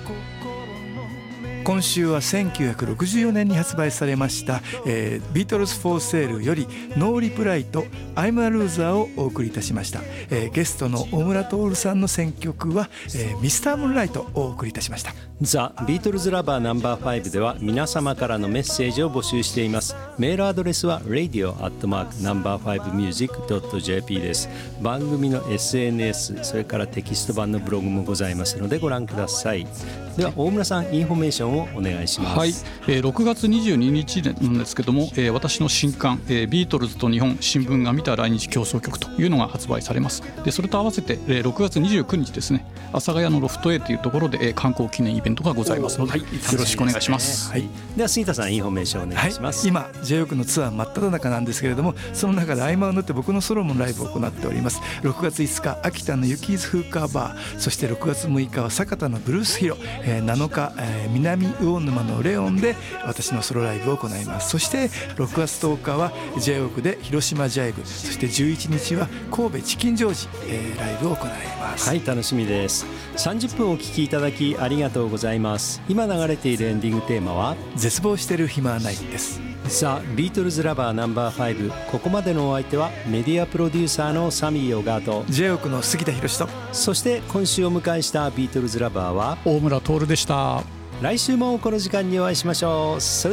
今週は1964年に発売されました、ビートルズ・フォー・セールよりノーリプライとI'm a Loserをお送りいたしました。ゲストの大村徹さんの選曲は、ミスタームーンライトをお送りいたしました。 ザ・ビートルズラバーナンバー5では皆様からのメッセージを募集しています。メールアドレスは radio@number5music.jp です。番組の SNS それからテキスト版のブログもございますのでご覧ください。では大村さんインフォメーションをお願いします。 はい、6月22日なんですけども、私の新刊、ビートルズと日本新聞が見た来日競争曲というのが発売されます。でそれと合わせて、6月29日ですね、阿佐ヶ谷のロフト A というところで、観光記念イベントがございますので、よろしくお願いします。 はい、では杉田さんインフォメーションお願いします。 はい、今 J-WORK のツアー真っ只中なんですけれども、その中で合間を縫って僕のソロモンライブを行っております。6月5日秋田のユキーズフーカーバー、そして6月6日は酒田のブルースヒロ、7日、南魚沼のレオンで私のソロライブを行います。そして6月10日は J-WORK で広島ジャイブ、そして11日は神戸チキンジョージ、ライブを行います。 はい、楽しみです。30分お聞きいただきありがとうございます。今流れているエンディングテーマは絶望してる暇はないです。 ザ・ビートルズラバーナンバー5。ここまでのお相手はメディアプロデューサーのサミー・オガート、 J-WORK の杉田博と、 そして今週お迎えしたビートルズラバーは大村徹でした。 来週もこの時間にお会いしましょう。それ